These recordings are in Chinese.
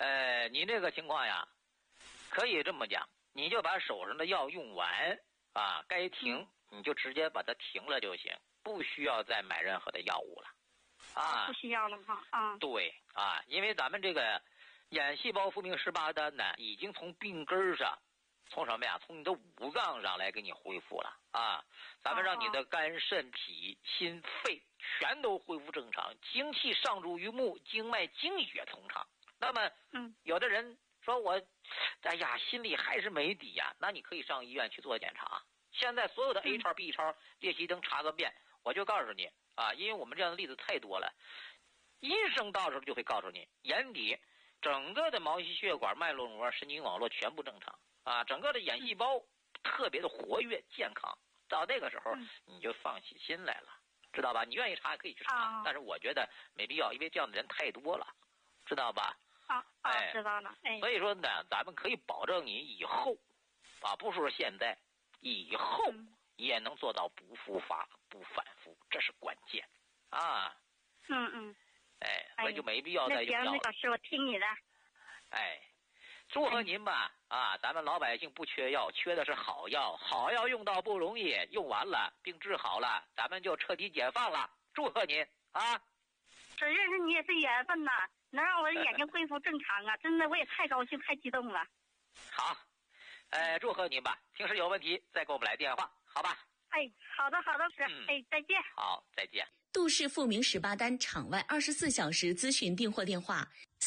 你这个情况呀，可以这么讲，你就把手上的药用完啊，该停你就直接把它停了就行，不需要再买任何的药物了，啊， 不需要了哈啊。 对啊，因为咱们这个眼细胞复明18单呢，已经从病根上，从什么呀？从你的五脏上来给你恢复了啊，咱们让你的肝、肾、脾、心、肺全都恢复正常，精气上注于目，经脉、精血通畅。那么，有的人说我，哎呀，心里还是没底呀，那你可以上医院去做检查。现在所有的 A 超、B 超、列息灯查个遍，我就告诉你啊，因为我们这样的例子太多了，医生到时候就会告诉你，眼底整个的毛细血管、脉络膜、神经网络全部正常啊，整个的眼细胞特别的活跃健康。到那个时候你就放起心来了，知道吧？你愿意查可以去查，但是我觉得没必要，因为这样的人太多了，知道吧？ 知道了。 所以说呢，咱们可以保证你以后啊，不是说现在，以后也能做到不复发、不反复，这是关键啊。所以就没必要再用药了。 那个师傅听你的。 祝贺您吧啊！咱们老百姓不缺药，缺的是好药，好药用到不容易，用完了病治好了，咱们就彻底解放了。祝贺您啊！ 这认识你也是缘分呐，能让我的眼睛恢复正常啊！真的，我也太高兴、太激动了。 好，祝贺您吧。平时有问题再给我们来电话，好吧？ 好的，师，再见。 好，再见。 杜氏复明18单场外24小时咨询订货电话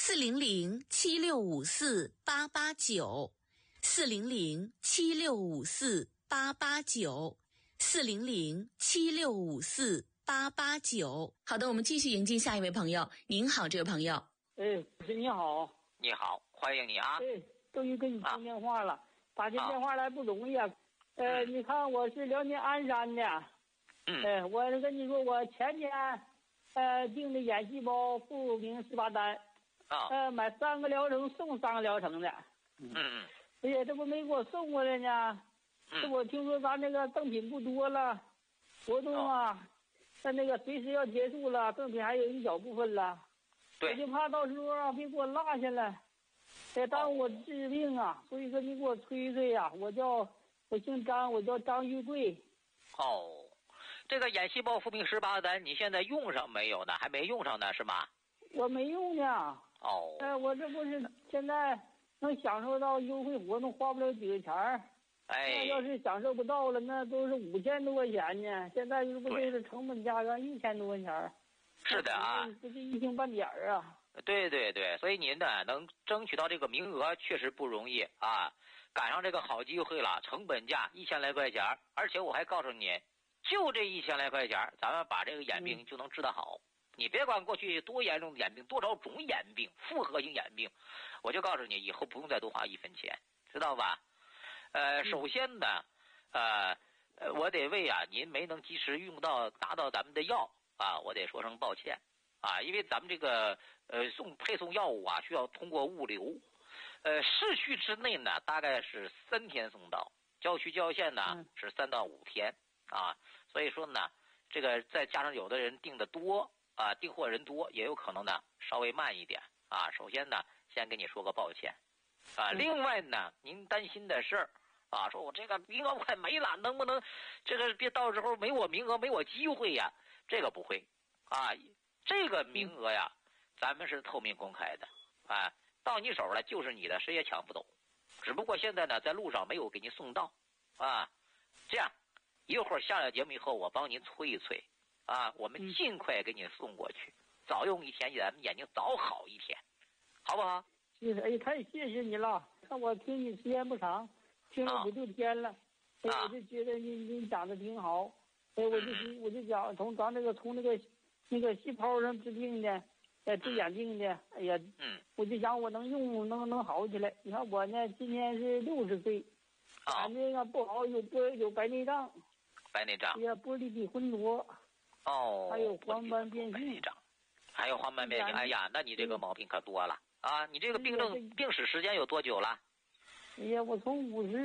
400-7654-889，400-7654-889。好的，我们继续迎接下一位朋友。您好，这位朋友。 你好。 你好，欢迎你啊。 终于给你通电话了，打进电话来不容易啊。你看我是辽宁鞍山的。我跟你说，我前天订的眼细胞复明18单，买3个疗程送3个疗程的。哎呀，这不没给我送过来呢。这我听说咱这个赠品不多了，活动啊，但那个随时要结束了，赠品还有一小部分了。我就怕到时候啊别给我落下了，耽误我治病啊。所以说你给我催催呀。我姓张，我叫张玉贵。 这个眼细胞复明18单，你现在用上没有呢？还没用上呢，是吗？ 我没用呢。我这不是现在能享受到优惠活动，花不了几个钱儿。那要是享受不到了，那都是5000多块钱呢。现在这不就是成本价格1000多块钱？ 是的啊， 这是一星半点啊。 对，所以您呢能争取到这个名额确实不容易啊，赶上这个好机会了，成本价1000来块钱，而且我还告诉你，就这1000来块钱，咱们把这个眼病就能治得好。你别管过去多严重的眼病，多少种眼病，复合型眼病，我就告诉你，以后不用再多花1分钱，知道吧？首先呢，我得为您没能及时拿到咱们的药啊，我得说声抱歉啊，因为咱们这个配送药物啊，需要通过物流，市区之内呢大概是3天送到，郊区郊县呢是3到5天啊，所以说呢，这个再加上有的人订的多啊，订货人多，也有可能呢稍微慢一点啊。首先呢，先跟你说个抱歉啊。另外呢，您担心的事儿啊，说我这个名额快没了，能不能这个别到时候没我名额没我机会呀？这个不会啊，这个名额呀，咱们是透明公开的啊，到你手了就是你的，谁也抢不走。只不过现在呢，在路上没有给您送到啊。这样，一会儿下了节目以后，我帮您催一催啊，我们尽快给您送过去，早用一天，咱们眼睛早好一天，好不好？ 太谢谢你了。那我听你时间不长，听了5、6天了，我就觉得你讲的挺好。我就讲从咱那个细胞上治病的，治眼病的，哎呀，我就想我能用能好起来。你看我呢，今年是60岁，眼睛不好，有白内障， 白内障， 玻璃体混浊，还有黄斑变性， 还有黄斑变性。哎呀，那你这个毛病可多了啊！你这个病史时间有多久了？ 哎呀，我从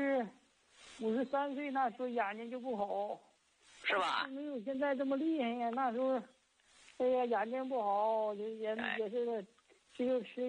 53岁那时候眼睛就不好， 是吧？ 没有现在这么厉害呀。那时候，哎呀，眼睛不好，也是只有吃